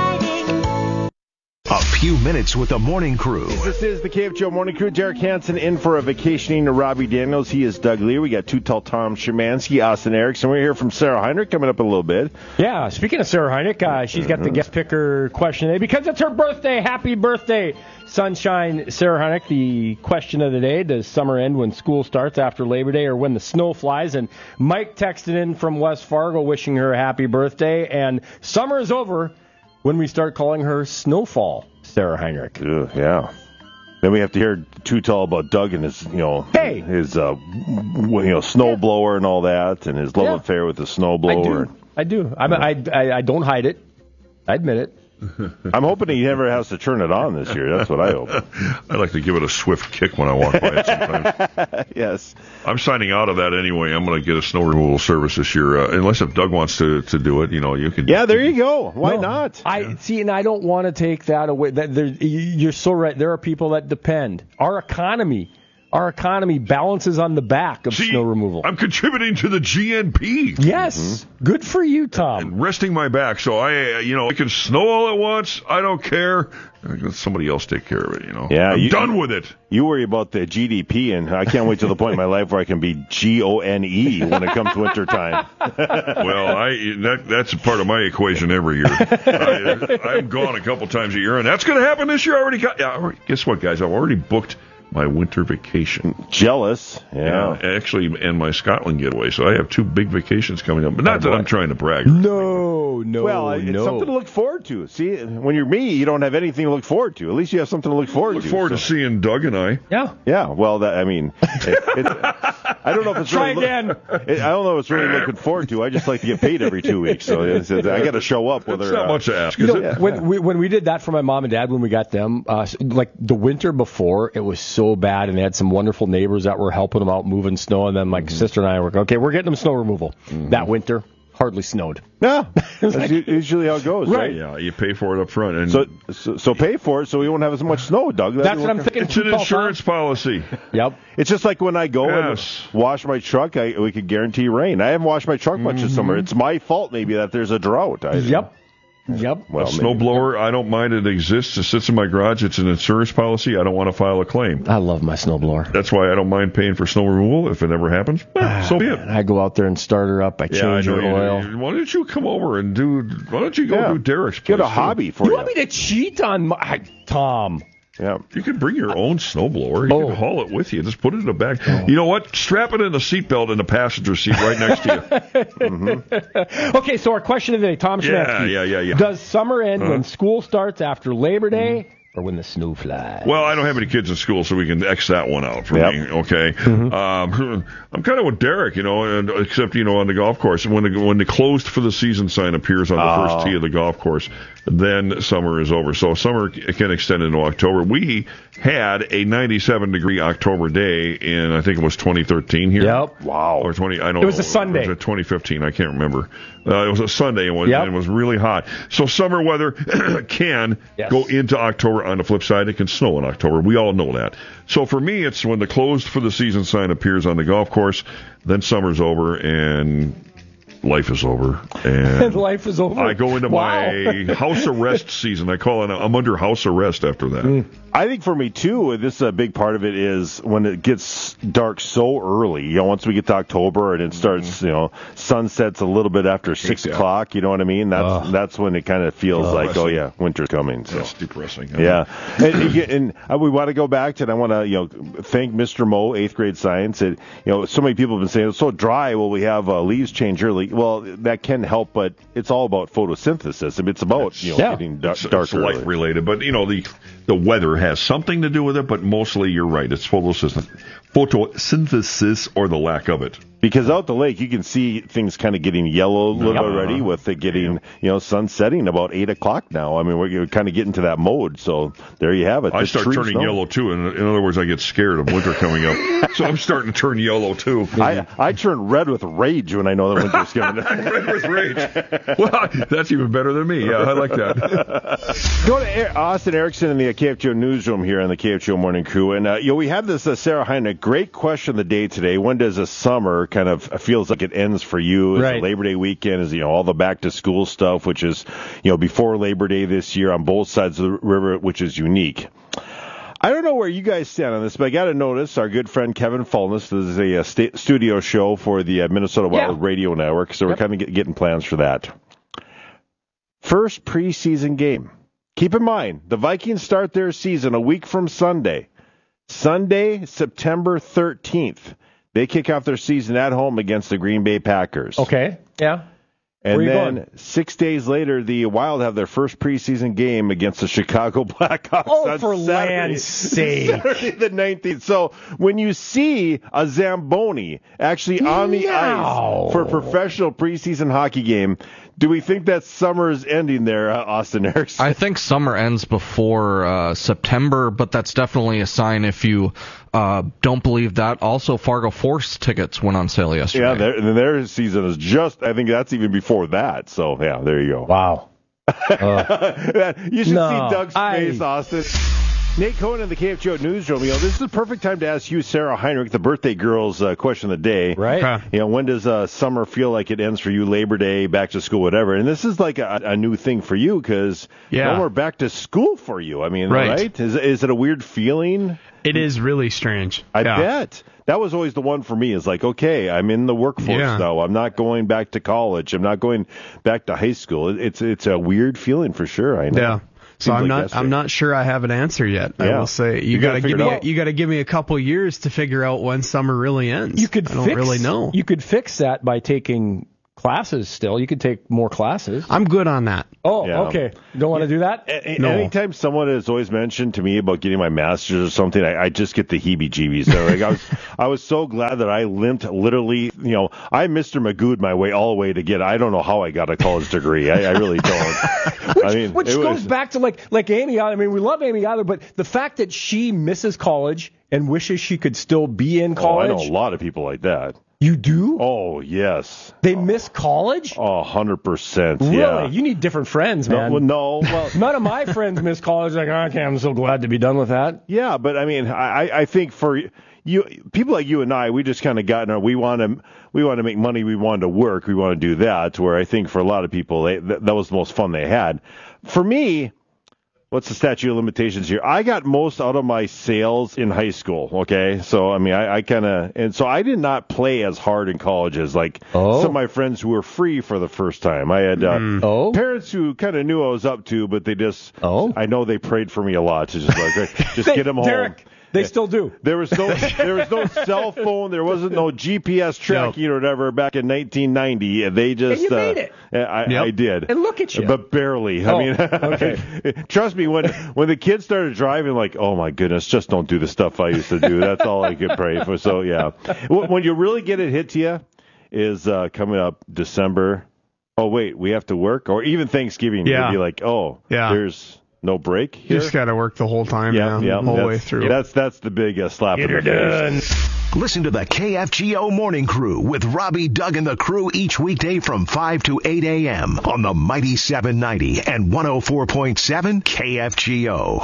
Siding. A few minutes with the morning crew. This is the K F G O Morning Crew. Derek Hansen in for a vacationing to Robbie Daniels. He is Doug Lear. We got two tall Tom Szymanski, Austin Erickson. We're here from Sarah Heinrich coming up in a little bit. Yeah, speaking of Sarah Heinrich, uh, she's got the guest picker question today because it's her birthday. Happy birthday, Sunshine Sarah Heinrich. The question of the day: does summer end when school starts after Labor Day or when the snow flies? And Mike texted in from West Fargo wishing her a happy birthday. And summer is over when we start calling her Snowfall Sarah Heinrich. Ugh, yeah. Then we have to hear too tall about Doug and his, you know, hey. his, uh, you know, snowblower and all that, and his love yeah. affair with the snowblower. I do. I do. I, I, I, I don't hide it. I admit it. I'm hoping he never has to turn it on this year. That's what I hope. I like to give it a swift kick when I walk by it sometimes. Yes. I'm signing out of that anyway. I'm going to get a snow removal service this year, uh, unless if Doug wants to, to do it. You know, you can. Yeah, there you go. Why No, not? I see, and I don't want to take that away. That there, you're so right. There are people that depend. Our economy, our economy balances on the back of See, snow removal. I'm contributing to the G N P. Yes, Mm-hmm. good for you, Tom. And resting my back, so I, uh, you know, it can snow all at once. I don't care. Let somebody else take care of it. You know. Yeah, I'm you, done with it. You worry about the G D P, and I can't wait to the point in my life where I can be G O N E when it comes winter time. Well, I that that's a part of my equation every year. I, I'm gone a couple times a year, and that's going to happen this year. I already got. Yeah, I already, guess what, guys? I've already booked my winter vacation. Jealous. Yeah. yeah. Actually, and my Scotland getaway. So I have two big vacations coming up. But not that I'm trying to brag. No, no, Well, it's no. something to look forward to. See, when you're me, you don't have anything to look forward to. At least you have something to look forward Look to. forward so. to seeing Doug and I. Yeah. Yeah. Well, that I mean, it, it, I don't know if it's Try really again. Look, it, I don't know if it's really looking forward to. I just like to get paid every two weeks, so it's, it's, I got to show up. Whether It's not uh, much to ask, You is know, it? when we when we did that for my mom and dad when we got them, uh, like the winter before, it was so bad, and they had some wonderful neighbors that were helping them out moving snow, and then my Mm-hmm. sister and I were okay. We're getting them snow removal. That winter hardly snowed. Yeah, that's u- usually how it goes, right? Yeah, you pay for it up front. And So, so, so pay for it so we won't have as much snow, Doug. That'd That's be what I'm working- thinking. it's an insurance policy. Yep. It's just like when I go Yes. and wash my truck, I, we could guarantee rain. I haven't washed my truck much this summer. It's my fault maybe that there's a drought. I, Yep. Yep. Well, a snowblower, I don't mind it exists. It sits in my garage. It's an insurance policy. I don't want to file a claim. I love my snowblower. That's why I don't mind paying for snow removal if it ever happens. Eh, so be it. I go out there and start her up. I Yeah, I change know her you- oil. you- Why don't you come over and do? Why don't you go Yeah. do Derek's? Get a place, too? hobby for You you. want me to cheat on my Tom? Yeah. You can bring your own snowblower. You Oh. can haul it with you. Just put it in the back. You know what? Strap it in the seatbelt in the passenger seat right next to you. Okay, so our question of the day, Tom Yeah, Szymanski. yeah, yeah, yeah. Does summer end Uh-huh. when school starts after Labor Day or when the snow flies? Well, I don't have any kids in school, so we can X that one out for Yep. me. Okay. Um, I'm kind of with Derek, you know, and except you know on the golf course when the when the closed for the season sign appears on the Oh. first tee of the golf course, then summer is over. So summer can extend into October. We had a ninety-seven degree October day in I think it was twenty thirteen here. Yep. Wow. Or twenty. I don't. It was know. a Sunday. It was a twenty fifteen. I can't remember. Uh, it was a Sunday and, was, Yep. and it was really hot. So summer weather can Yes. go into October. On the flip side, it can snow in October. We all know that. So for me, it's when the closed for the season sign appears on the golf course, then summer's over and life is over. And Life is over. I go into Wow. my house arrest season. I call it. I'm under house arrest after that. I think for me too, this is a big part of it is when it gets dark so early. You know, once we get to October and it starts, you know, sunsets a little bit after six that. o'clock. You know what I mean? That's Ugh. that's when it kind of feels Oh, like, I oh see. yeah, winter's coming. So. That's depressing. Yeah, and, and, and uh, we want to go back to, and I want to, you know, thank Mister Moe, eighth grade science. It, you know, so many people have been saying it's so dry. Well, we have uh, leaves change early. Well, that can help, but it's all about photosynthesis. I mean, it's about you know Yeah. getting da- It's, darker. it's light early. related, but you know the the weather has something to do with it. But mostly, you're right. It's photosynthesis, photosynthesis or the lack of it. Because out the lake, you can see things kind of getting yellow a little Yep. already with it getting, you know, sun setting about eight o'clock now. I mean, we're kind of getting to that mode. So there you have it. I The start trees turning know. yellow too. In, in other words, I get scared of winter coming up, so I'm starting to turn yellow too. I, I turn red with rage when I know the winter's coming. Red with rage. Well, that's even better than me. Yeah, I like that. Go to Air, Austin Erickson in the K F G O newsroom here on the K F G O Morning Crew. And, uh, you know, we had this uh, Sarah Hynek, great question of the day today. When does a summer kind of feels like it ends for you? Is Right. it Labor Day weekend? Is, you know, all the back to school stuff, which is, you know, before Labor Day this year on both sides of the river, which is unique. I don't know where you guys stand on this, but I got to notice our good friend Kevin Fulness. This is a, a sta- studio show for the uh, Minnesota Wild Yeah. Radio Network, so we're Yep. kind of get, getting plans for that. First preseason game. Keep in mind, the Vikings start their season a week from Sunday. Sunday, September thirteenth. They kick off their season at home against the Green Bay Packers. Okay. Yeah. And Where you then going? six days later, the Wild have their first preseason game against the Chicago Blackhawks. Oh, on for Saturday, land's sake. Saturday the nineteenth. So when you see a Zamboni actually on the No. ice for a professional preseason hockey game, Do we think that summer is ending there, uh, Austin Erickson? I think summer ends before uh, September, but that's definitely a sign if you uh, don't believe that. Also, Fargo Force tickets went on sale yesterday. Yeah, their, their season is just, I think that's even before that. So, yeah, there you go. Wow. Uh, you should no, see Doug's I... face, Austin. Nate Cohen in the K F G O Newsroom. You know, this is the perfect time to ask you, Sarah Heinrich, the birthday girl's uh, question of the day. Right. Huh. You know, when does uh, summer feel like it ends for you? Labor Day, back to school, whatever. And this is like a, a new thing for you because yeah. no more back to school for you. I mean, right? right? Is is it a weird feeling? It is really strange. I yeah. bet. That was always the one for me. Is like, okay, I'm in the workforce yeah. now. I'm not going back to college. I'm not going back to high school. It's it's a weird feeling for sure. I know. Yeah. So Seems I'm like not yesterday. I'm not sure I have an answer yet. Yeah. I will say you, You got to gotta give figure me it a, you got to give me a couple years to figure out when summer really ends. You could I don't fix, really know. You could fix that by taking classes still. You could take more classes. I'm good on that. Oh, Yeah. okay. You don't want to do that? A- a- No. Anytime someone has always mentioned to me about getting my master's or something, I, I just get the heebie-jeebies. So, like, I was, I was so glad that I limped literally. You know, I Mister Magoo'd my way all the way to get. I don't know how I got a college degree. I, I really don't. Which, I mean, which it goes was, back to like like Amy. I mean, we love Amy Eiler, but the fact that she misses college and wishes she could still be in Oh, I college. know a lot of people like that. You do? Oh, yes. They miss college? Oh, one hundred percent. Really? Yeah. You need different friends, man. No, well, no. Well, None of my friends miss college. Like, okay, I'm so glad to be done with that. yeah, but I mean, I, I think for you, people like you and I, we just kind of got in our, we want to, we want to make money. We want to work. We want to do that. Where I think for a lot of people, they, that, that was the most fun they had. For me, what's the statute of limitations here? I got most out of my sales in high school, okay? So, I mean, I, I kind of, and so I did not play as hard in college as, like, Oh. some of my friends who were free for the first time. I had uh, Mm. Oh. parents who kind of knew I was up to, but they just, Oh. I know they prayed for me a lot to just, like, just They- get them home. Derek, they still do. There was no there was no cell phone. There wasn't no G P S tracking or whatever back in nineteen ninety. They just And you uh, made it. I, Yep. I did. And look at you. But barely. Oh, I mean, okay. trust me, when when the kids started driving, like, oh my goodness, just don't do the stuff I used to do. That's all I could pray for. So yeah, when you really get it hit to you is uh, coming up December. Oh wait, we have to work, or even Thanksgiving. Yeah. You'd be like, oh, Yeah. there's no break You here. just got to work the whole time yeah, now, yeah, the whole that's, way through. That's that's the big uh, slap in the face. Listen to the K F G O Morning Crew with Robbie, Doug, and the crew each weekday from five to eight a.m. on the Mighty seven ninety and one oh four point seven K F G O.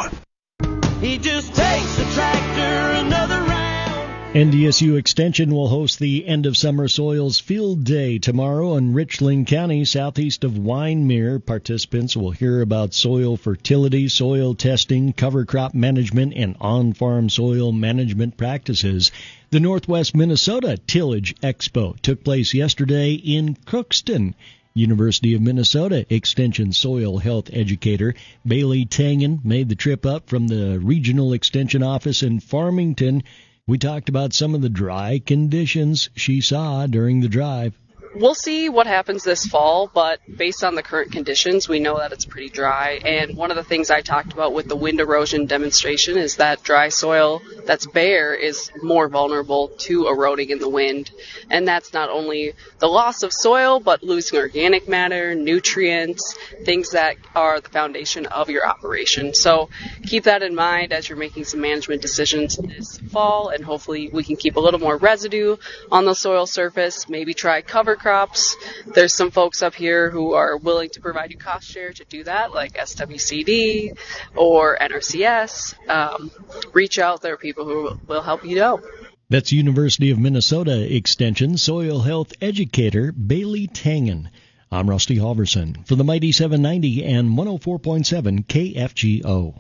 He just takes the tractor another round. N D S U Extension will host the End of Summer Soils Field Day tomorrow in Richland County, southeast of Wyndmere. Participants will hear about soil fertility, soil testing, cover crop management, and on-farm soil management practices. The Northwest Minnesota Tillage Expo took place yesterday in Crookston. University of Minnesota Extension soil health educator Bailey Tangen made the trip up from the Regional Extension Office in Farmington. We talked about some of the dry conditions she saw during the drive. We'll see what happens this fall, but based on the current conditions, we know that it's pretty dry. And one of the things I talked about with the wind erosion demonstration is that dry soil that's bare is more vulnerable to eroding in the wind. And that's not only the loss of soil, but losing organic matter, nutrients, things that are the foundation of your operation. So keep that in mind as you're making some management decisions this fall, and hopefully we can keep a little more residue on the soil surface, maybe try cover crops. There's some folks up here who are willing to provide you cost share to do that, like S W C D or N R C S. Um, reach out. There are people who will help you out. That's University of Minnesota Extension soil health educator Bailey Tangen. I'm Rusty Halverson for the Mighty seven ninety and one oh four point seven K F G O.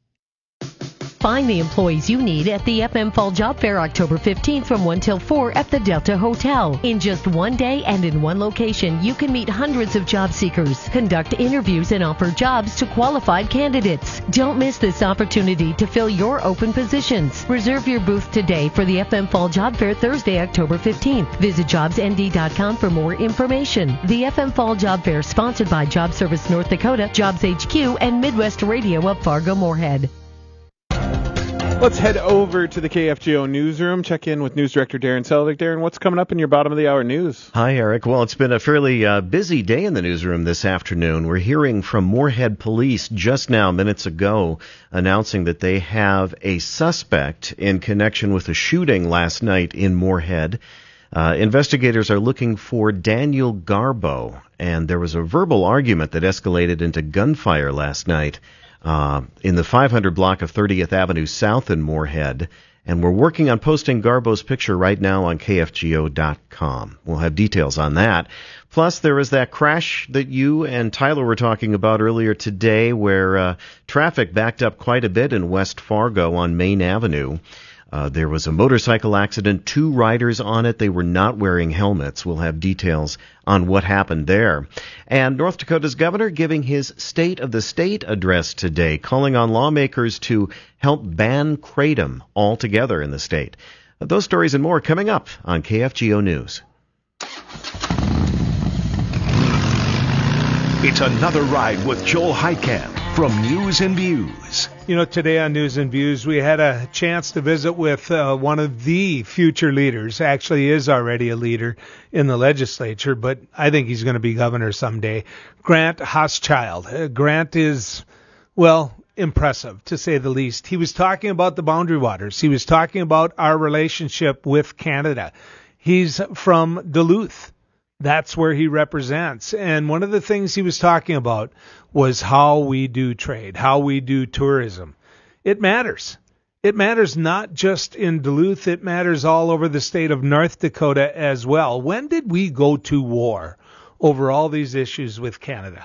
Find the employees you need at the F M Fall Job Fair October fifteenth from one till four at the Delta Hotel. In just one day and in one location, you can meet hundreds of job seekers, conduct interviews, and offer jobs to qualified candidates. Don't miss this opportunity to fill your open positions. Reserve your booth today for the F M Fall Job Fair Thursday, October fifteenth. Visit jobs n d dot com for more information. The F M Fall Job Fair sponsored by Job Service North Dakota, Jobs H Q, and Midwest Radio of Fargo-Moorhead. Let's head over to the K F G O newsroom, check in with News Director Darren Selvig. Darren, what's coming up in your bottom of the hour news? Hi, Eric. Well, it's been a fairly uh, busy day in the newsroom this afternoon. We're hearing from Moorhead Police just now, minutes ago, announcing that they have a suspect in connection with a shooting last night in Moorhead. Uh, investigators are looking for Daniel Garbo, and there was a verbal argument that escalated into gunfire last night uh, in the five hundred block of thirtieth Avenue South in Moorhead. And we're working on posting Garbo's picture right now on K F G O dot com. We'll have details on that. Plus, there was that crash that you and Tyler were talking about earlier today where uh, traffic backed up quite a bit in West Fargo on Main Avenue. Uh, there was a motorcycle accident, two riders on it. They were not wearing helmets. We'll have details on what happened there. And North Dakota's governor giving his State of the State address today, calling on lawmakers to help ban kratom altogether in the state. Those stories and more coming up on K F G O News. It's another ride with Joel Heitkamp from News and Views. You know, today on News and Views, we had a chance to visit with uh, one of the future leaders. Actually is already a leader in the legislature, but I think he's going to be governor someday. Grant Hochschild. Uh, Grant is, well, impressive, to say the least. He was talking about the Boundary Waters. He was talking about our relationship with Canada. He's from Duluth. That's where he represents. And one of the things he was talking about was how we do trade, how we do tourism. It matters. It matters not just in Duluth. It matters all over the state of North Dakota as well. When did we go to war over all these issues with Canada?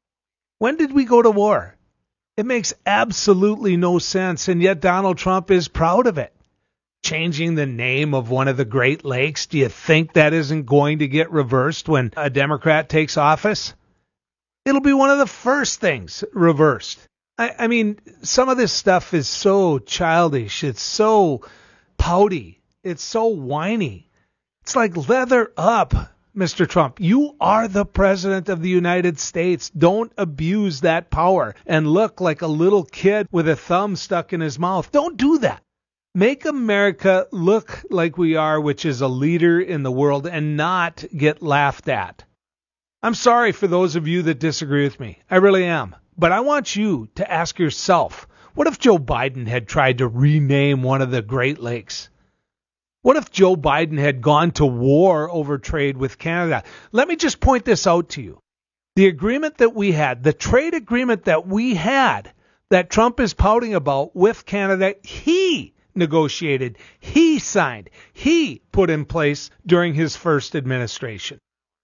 When did we go to war? It makes absolutely no sense, and yet Donald Trump is proud of it. Changing the name of one of the Great Lakes, do you think that isn't going to get reversed when a Democrat takes office? It'll be one of the first things reversed. I, I mean, some of this stuff is so childish. It's so pouty. It's so whiny. It's like, leather up, Mister Trump. You are the president of the United States. Don't abuse that power and look like a little kid with a thumb stuck in his mouth. Don't do that. Make America look like we are, which is a leader in the world, and not get laughed at. I'm sorry for those of you that disagree with me. I really am. But I want you to ask yourself, what if Joe Biden had tried to rename one of the Great Lakes? What if Joe Biden had gone to war over trade with Canada? Let me just point this out to you. The agreement that we had, the trade agreement that we had, that Trump is pouting about with Canada, he negotiated, he signed, he put in place during his first administration.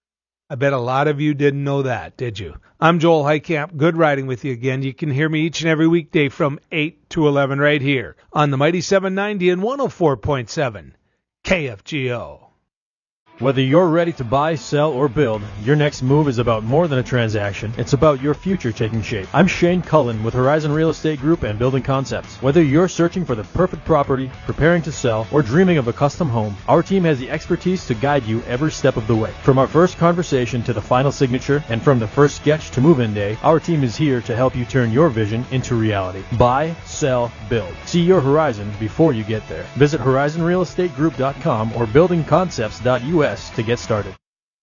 I bet a lot of you didn't know that, did you? I'm Joel Heitkamp. Good riding with you again. You can hear me each and every weekday from eight to eleven right here on the Mighty seven ninety and one oh four point seven K F G O. Whether you're ready to buy, sell, or build, your next move is about more than a transaction. It's about your future taking shape. I'm Shane Cullen with Horizon Real Estate Group and Building Concepts. Whether you're searching for the perfect property, preparing to sell, or dreaming of a custom home, our team has the expertise to guide you every step of the way. From our first conversation to the final signature, and from the first sketch to move-in day, our team is here to help you turn your vision into reality. Buy, sell, build. See your horizon before you get there. Visit horizon real estate group dot com or building concepts dot U S to get started.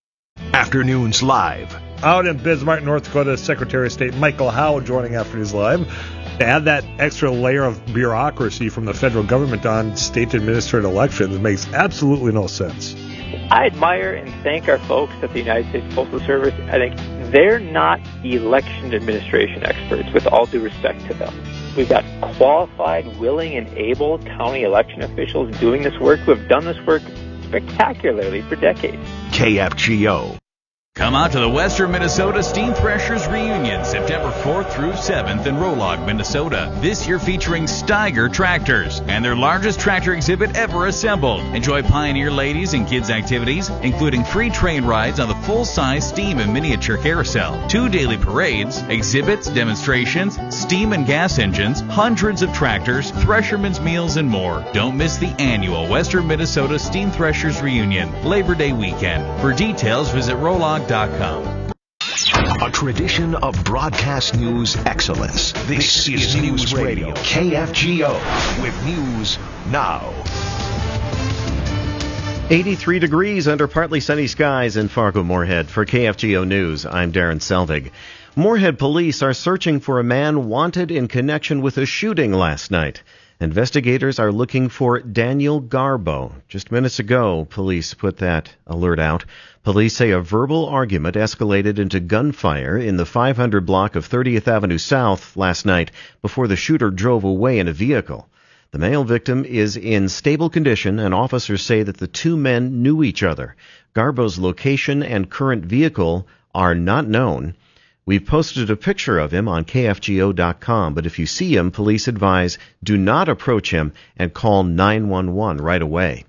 Afternoons Live. Out in Bismarck, North Dakota, Secretary of State Michael Howe joining Afternoons Live to add that extra layer of bureaucracy from the federal government on state-administered elections makes absolutely no sense. I admire and thank our folks at the United States Postal Service. I think they're not election administration experts, with all due respect to them. We've got qualified, willing, and able county election officials doing this work who have done this work spectacularly for decades. K F G O. Come out to the Western Minnesota Steam Threshers Reunion, September fourth through seventh in Rolog, Minnesota. This year featuring Steiger tractors and their largest tractor exhibit ever assembled. Enjoy Pioneer ladies and kids activities, including free train rides on the full-size steam and miniature carousel, two daily parades, exhibits, demonstrations, steam and gas engines, hundreds of tractors, threshermen's meals, and more. Don't miss the annual Western Minnesota Steam Threshers Reunion, Labor Day weekend. For details, visit rolog dot com. A tradition of broadcast news excellence. This, this is News Radio, K F G O, with news now. eighty-three degrees under partly sunny skies in Fargo-Moorhead. For K F G O News, I'm Darren Selvig. Moorhead police are searching for a man wanted in connection with a shooting last night. Investigators are looking for Daniel Garbo. Just minutes ago, police put that alert out. Police say a verbal argument escalated into gunfire in the five hundred block of thirtieth Avenue South last night before the shooter drove away in a vehicle. The male victim is in stable condition, and officers say that the two men knew each other. Garbo's location and current vehicle are not known. We've posted a picture of him on K F G O dot com, but if you see him, police advise do not approach him and call nine one one right away.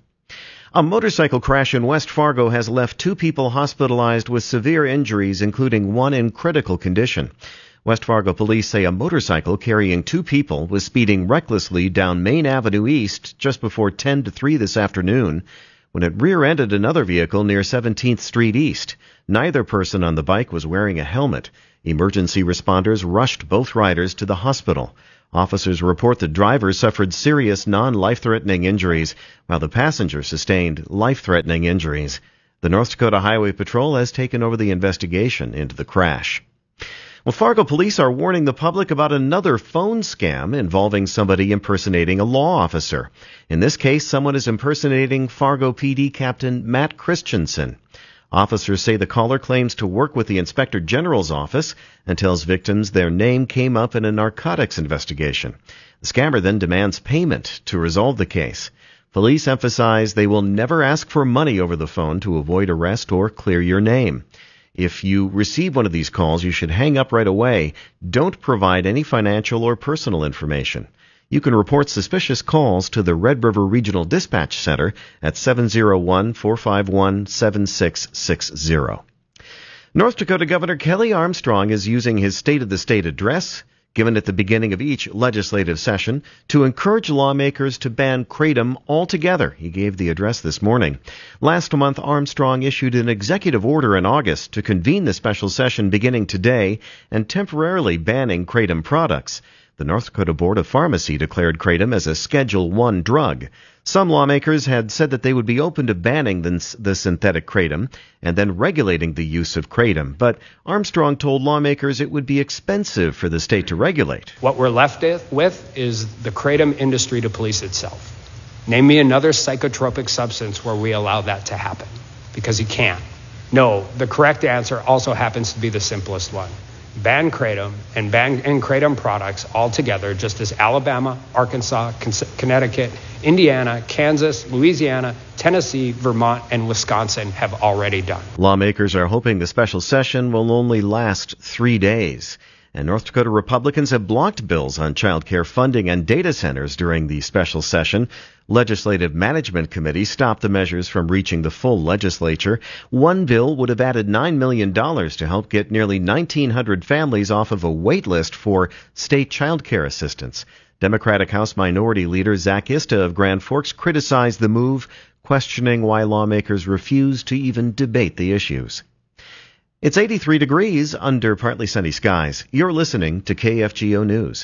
A motorcycle crash in West Fargo has left two people hospitalized with severe injuries, including one in critical condition. West Fargo police say a motorcycle carrying two people was speeding recklessly down Main Avenue East just before ten to three this afternoon when it rear-ended another vehicle near seventeenth Street East. Neither person on the bike was wearing a helmet. Emergency responders rushed both riders to the hospital. Officers report the driver suffered serious non-life-threatening injuries, while the passenger sustained life-threatening injuries. The North Dakota Highway Patrol has taken over the investigation into the crash. Well, Fargo police are warning the public about another phone scam involving somebody impersonating a law officer. In this case, someone is impersonating Fargo P D Captain Matt Christensen. Officers say the caller claims to work with the Inspector General's office and tells victims their name came up in a narcotics investigation. The scammer then demands payment to resolve the case. Police emphasize they will never ask for money over the phone to avoid arrest or clear your name. If you receive one of these calls, you should hang up right away. Don't provide any financial or personal information. You can report suspicious calls to the Red River Regional Dispatch Center at seven oh one, four five one, seven six six zero. North Dakota Governor Kelly Armstrong is using his State of the State address, given at the beginning of each legislative session, to encourage lawmakers to ban kratom altogether. He gave the address this morning. Last month, Armstrong issued an executive order in August to convene the special session beginning today and temporarily banning kratom products. The North Dakota Board of Pharmacy declared kratom as a Schedule one drug. Some lawmakers had said that they would be open to banning the, the synthetic kratom and then regulating the use of kratom, but Armstrong told lawmakers it would be expensive for the state to regulate. What we're left with is the kratom industry to police itself. Name me another psychotropic substance where we allow that to happen, because you can't. No, the correct answer also happens to be the simplest one. Ban kratom and ban and kratom products altogether, just as Alabama, Arkansas, Connecticut, Indiana, Kansas, Louisiana, Tennessee, Vermont, and Wisconsin have already done. Lawmakers are hoping the special session will only last three days. And North Dakota Republicans have blocked bills on child care funding and data centers during the special session. Legislative Management Committee stopped the measures from reaching the full legislature. One bill would have added nine million dollars to help get nearly nineteen hundred families off of a wait list for state child care assistance. Democratic House Minority Leader Zach Ista of Grand Forks criticized the move, questioning why lawmakers refuse to even debate the issues. It's eighty-three degrees under partly sunny skies. You're listening to K F G O News.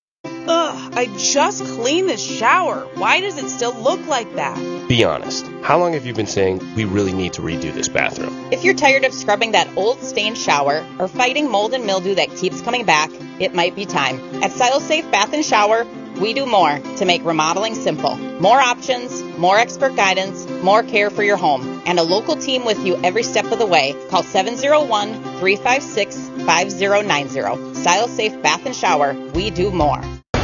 Ugh, I just cleaned the shower. Why does it still look like that? Be honest. How long have you been saying we really need to redo this bathroom? If you're tired of scrubbing that old stained shower or fighting mold and mildew that keeps coming back, it might be time. At SileSafe Bath and Shower, we do more to make remodeling simple. More options, more expert guidance, more care for your home, and a local team with you every step of the way. Call seven oh one, three five six, five oh nine oh. SileSafe Bath and Shower, we do more.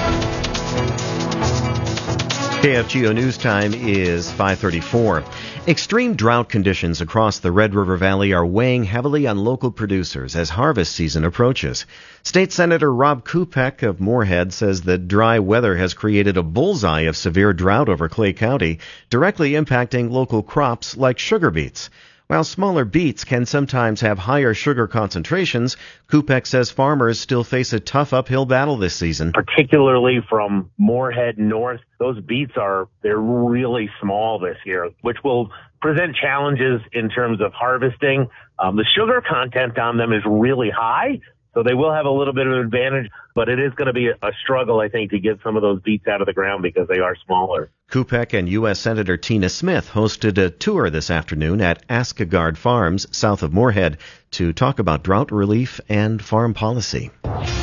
K F G O News time is five thirty-four. Extreme drought conditions across the Red River Valley are weighing heavily on local producers as harvest season approaches. State Senator Rob Kupek of Moorhead says that dry weather has created a bullseye of severe drought over Clay County, directly impacting local crops like sugar beets. While smaller beets can sometimes have higher sugar concentrations, Kupek says farmers still face a tough uphill battle this season. Particularly from Moorhead north, those beets are, they're really small this year, which will present challenges in terms of harvesting. Um, the sugar content on them is really high, so they will have a little bit of an advantage, but it is going to be a, a struggle, I think, to get some of those beets out of the ground because they are smaller. Kupek and U S Senator Tina Smith hosted a tour this afternoon at Askegard Farms, south of Moorhead, to talk about drought relief and farm policy.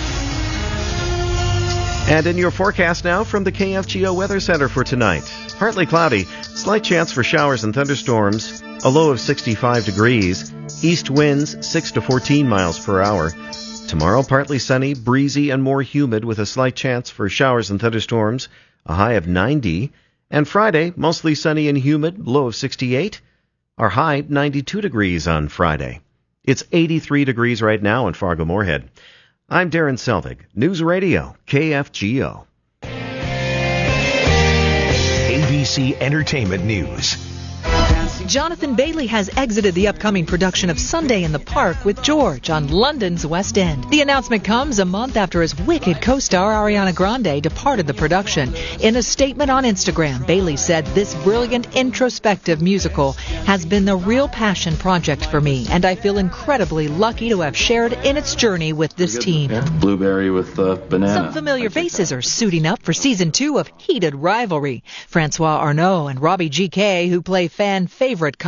And in your forecast now from the K F G O Weather Center for tonight. Partly cloudy, slight chance for showers and thunderstorms, a low of sixty-five degrees, east winds six to fourteen miles per hour. Tomorrow, partly sunny, breezy, and more humid with a slight chance for showers and thunderstorms, a high of ninety. And Friday, mostly sunny and humid, low of sixty-eight. Our high, ninety-two degrees on Friday. It's eighty-three degrees right now in Fargo-Moorhead. I'm Darren Selvig, News Radio, K F G O. A B C Entertainment News. Jonathan Bailey has exited the upcoming production of Sunday in the Park with George on London's West End. The announcement comes a month after his Wicked co-star Ariana Grande departed the production. In a statement on Instagram, Bailey said, "This brilliant introspective musical has been the real passion project for me, and I feel incredibly lucky to have shared in its journey with this team." Yeah, blueberry with uh, banana. Some familiar faces are suiting up for season two of Heated Rivalry. Francois Arnault and Robbie G K, who play fan favorite